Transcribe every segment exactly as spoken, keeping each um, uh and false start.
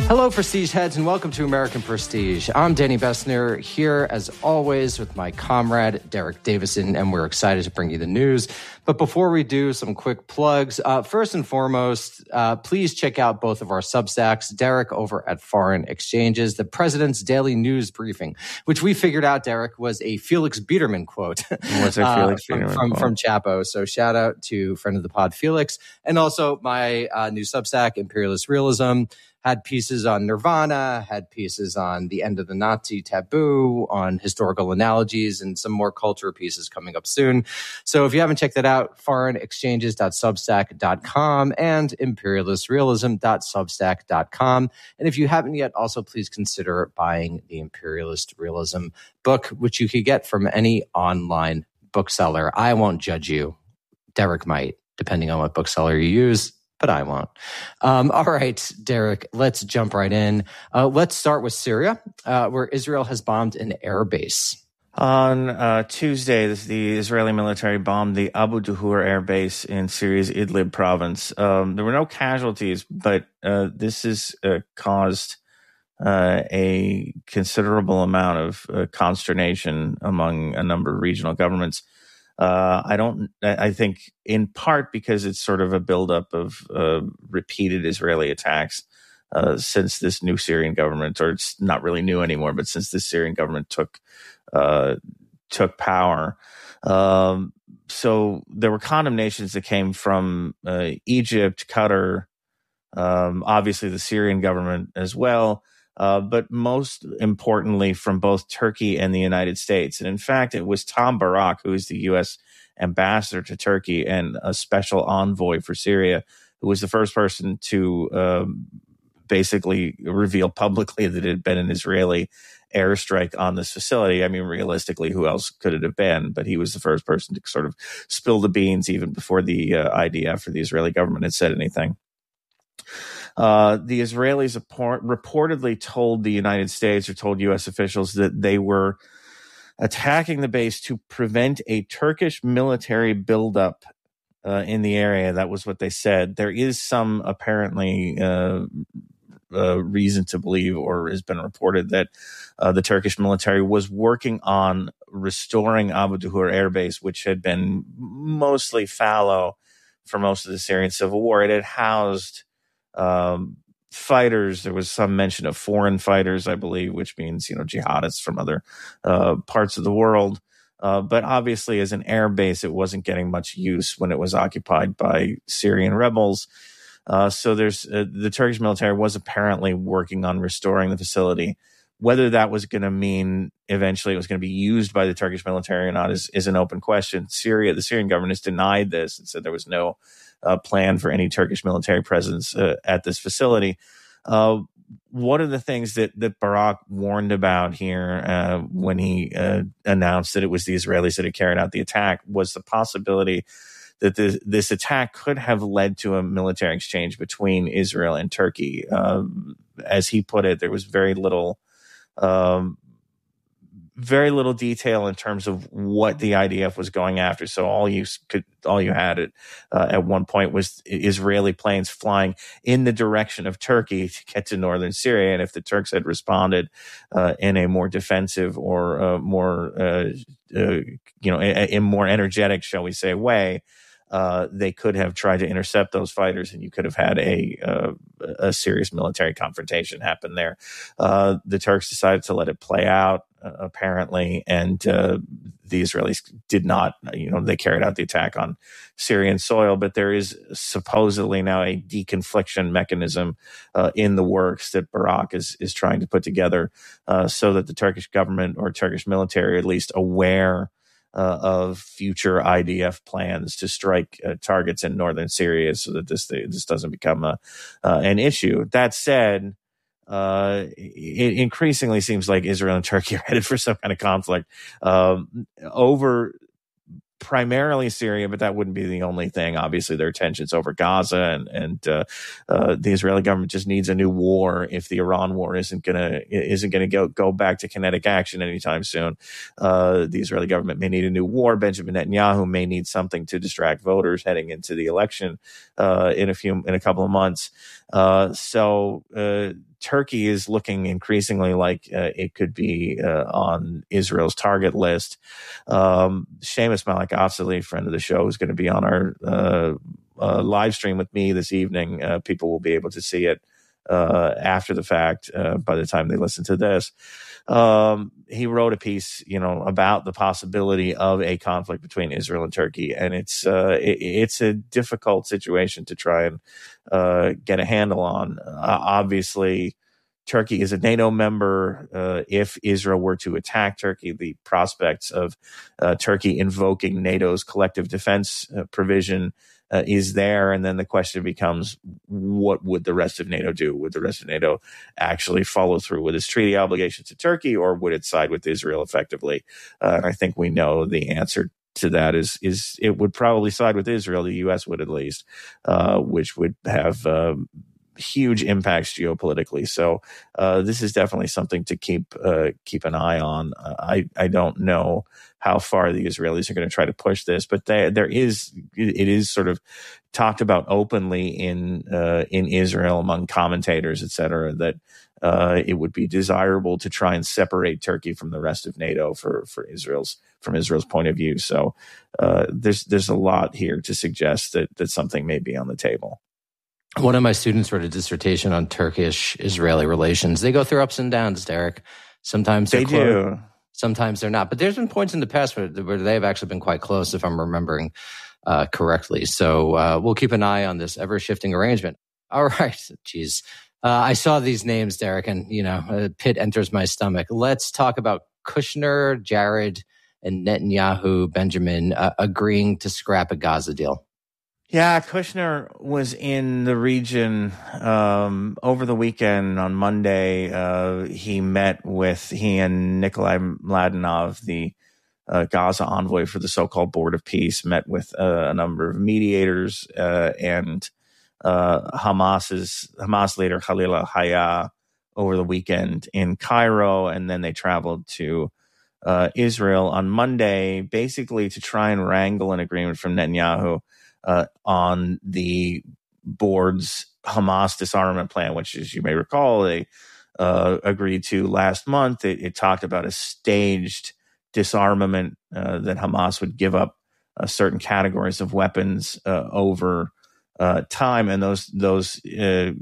Hello, Prestige heads, and welcome to American Prestige. I'm Danny Bessner, here as always with my comrade, Derek Davison, and we're excited to bring you the news. But before we do, some quick plugs. Uh, first and foremost, uh, please check out both of our Substacks. Derek over at Foreign Exchanges, the President's Daily News Briefing, which we figured out, Derek, was a Felix Biederman quote. What's a Felix uh, Biederman from, quote? From Chapo. So shout out to friend of the pod, Felix. And also my uh, new Substack, Imperialist Realism. Had pieces on Nirvana, had pieces on the end of the Nazi taboo, on historical analogies, and some more culture pieces coming up soon. So if you haven't checked that out, foreign exchanges dot substack dot com and imperialist realism dot substack dot com. And if you haven't yet, also please consider buying the Imperialist Realism book, which you could get from any online bookseller. I won't judge you. Derek might, depending on what bookseller you use. But I won't. Um, all right, Derek, let's jump right in. Uh, let's start with Syria, uh, where Israel has bombed an air base. On uh, Tuesday, this, the Israeli military bombed the Abu Duhur air base in Syria's Idlib province. Um, there were no casualties, but uh, this has uh, caused uh, a considerable amount of uh, consternation among a number of regional governments. Uh, I don't. I think in part because it's sort of a buildup of uh, repeated Israeli attacks uh, since this new Syrian government, or it's not really new anymore, but since this Syrian government took uh, took power. Um, so there were condemnations that came from uh, Egypt, Qatar, um, obviously the Syrian government as well. Uh, but most importantly, from both Turkey and the United States. And in fact, it was Tom Barak, who is the U S ambassador to Turkey and a special envoy for Syria, who was the first person to um, basically reveal publicly that it had been an Israeli airstrike on this facility. I mean, realistically, who else could it have been? But he was the first person to sort of spill the beans even before the uh, I D F or the Israeli government had said anything. Uh, the Israelis report, reportedly told the United States or told U S officials that they were attacking the base to prevent a Turkish military buildup uh, in the area. That was what they said. There is some apparently uh, uh, reason to believe, or has been reported, that uh, the Turkish military was working on restoring Abu Duhur air base, which had been mostly fallow for most of the Syrian civil war. It had housed Um, fighters. There was some mention of foreign fighters, I believe, which means, you know, jihadists from other uh, parts of the world. Uh, but obviously, as an air base, it wasn't getting much use when it was occupied by Syrian rebels. Uh, so there's uh, the Turkish military was apparently working on restoring the facility. Whether that was going to mean eventually it was going to be used by the Turkish military or not is, is an open question. Syria, the Syrian government has denied this and said there was no uh, plan for any Turkish military presence uh, at this facility. Uh, one of the things that, that Barak warned about here uh, when he uh, announced that it was the Israelis that had carried out the attack was the possibility that this, this attack could have led to a military exchange between Israel and Turkey. Uh, as he put it, there was very little Um, very little detail in terms of what the I D F was going after. So all you could, all you had at, uh, at one point was Israeli planes flying in the direction of Turkey to get to northern Syria. And if the Turks had responded uh, in a more defensive or uh, more, uh, uh, you know, in a more energetic, shall we say, way, Uh, they could have tried to intercept those fighters, and you could have had a uh, a serious military confrontation happen there. Uh, the Turks decided to let it play out, uh, apparently, and uh, the Israelis did not. You know, they carried out the attack on Syrian soil, but there is supposedly now a deconfliction mechanism uh, in the works that Barak is is trying to put together, uh, so that the Turkish government or Turkish military, at least aware Uh, of future I D F plans to strike uh, targets in northern Syria, so that this this doesn't become a uh, an issue. That said, uh, it increasingly seems like Israel and Turkey are headed for some kind of conflict um, over primarily Syria, but that wouldn't be the only thing. Obviously, there are tensions over Gaza, and and uh, uh, the Israeli government just needs a new war if the Iran war isn't gonna isn't gonna go go back to kinetic action anytime soon. Uh, the Israeli government may need a new war. Benjamin Netanyahu may need something to distract voters heading into the election uh, in a few in a couple of months. Uh, so uh, Turkey is looking increasingly like uh, it could be uh, on Israel's target list. Um, Seamus Malik Afzali, friend of the show, is going to be on our uh, uh, live stream with me this evening. Uh, people will be able to see it uh, after the fact uh, by the time they listen to this. Um, he wrote a piece, you know, about the possibility of a conflict between Israel and Turkey, and it's uh, it, it's a difficult situation to try and uh, get a handle on. Uh, obviously, Turkey is a NATO member. Uh, if Israel were to attack Turkey, the prospects of uh, Turkey invoking NATO's collective defense uh, provision Uh, is there. And then the question becomes, what would the rest of NATO do? Would the rest of NATO actually follow through with its treaty obligations to Turkey, or would it side with Israel effectively? Uh, and I think we know the answer to that is, is it would probably side with Israel. The U S would, at least, uh, which would have um, huge impacts geopolitically. So uh, this is definitely something to keep uh, keep an eye on. Uh, I, I don't know how far the Israelis are going to try to push this, but they, there is it is sort of talked about openly in uh, in Israel among commentators, et cetera, that uh, it would be desirable to try and separate Turkey from the rest of NATO for for Israel's from Israel's point of view. So uh, there's there's a lot here to suggest that that something may be on the table. One of my students wrote a dissertation on Turkish-Israeli relations. They go through ups and downs, Derek. Sometimes they close, do. Sometimes they're not. But there's been points in the past where, where they've actually been quite close, if I'm remembering uh, correctly. So uh, we'll keep an eye on this ever-shifting arrangement. All right. Geez. Uh, I saw these names, Derek, and, you know, a pit enters my stomach. Let's talk about Kushner, Jared, and Netanyahu, Benjamin, uh, agreeing to scrap a Gaza deal. Yeah, Kushner was in the region um, over the weekend on Monday. Uh, he met with, he and Nikolai Mladenov, the uh, Gaza envoy for the so-called Board of Peace, met with uh, a number of mediators uh, and uh, Hamas's Hamas leader Khalil al-Hayya over the weekend in Cairo, and then they traveled to uh, Israel on Monday, basically to try and wrangle an agreement from Netanyahu Uh, on the board's Hamas disarmament plan, which, as you may recall, they uh, agreed to last month. It, it talked about a staged disarmament uh, that Hamas would give up uh, certain categories of weapons uh, over uh, time, and those those uh,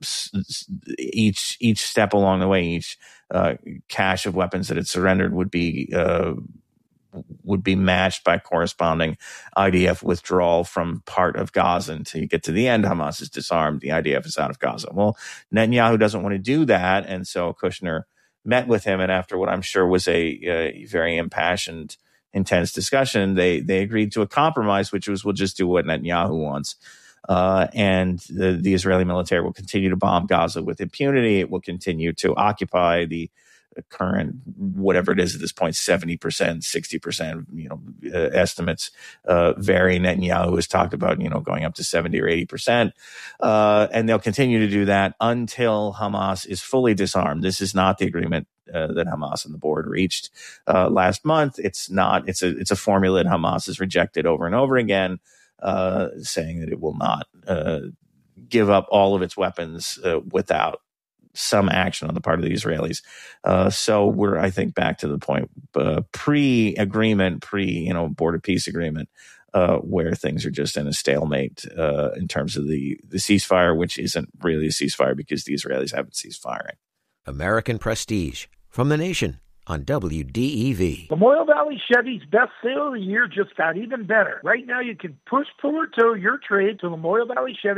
each each step along the way, each uh, cache of weapons that it surrendered would be Uh, would be matched by corresponding I D F withdrawal from part of Gaza until you get to the end. Hamas is disarmed. The I D F is out of Gaza. Well, Netanyahu doesn't want to do that. And so Kushner met with him. And after what I'm sure was a, a very impassioned, intense discussion, they, they agreed to a compromise, which was, we'll just do what Netanyahu wants. Uh, and the, the Israeli military will continue to bomb Gaza with impunity. It will continue to occupy the current, whatever it is at this point, seventy percent, sixty percent, you know, uh, estimates uh, vary. Netanyahu has talked about, you know, going up to seventy or eighty percent. Uh, and they'll continue to do that until Hamas is fully disarmed. This is not the agreement uh, that Hamas and the board reached uh, last month. It's not, it's a, it's a formula that Hamas has rejected over and over again, uh, saying that it will not uh, give up all of its weapons uh, without some action on the part of the Israelis. Uh, so we're, I think, back to the point uh, pre-agreement, pre, you know, Board of Peace agreement, uh, where things are just in a stalemate uh, in terms of the, the ceasefire, which isn't really a ceasefire because the Israelis haven't ceased firing. American Prestige from The Nation on W D E V. Memorial Valley Chevy's best sale of the year just got even better. Right now, you can push pull or tow your trade to Memorial Valley Chevy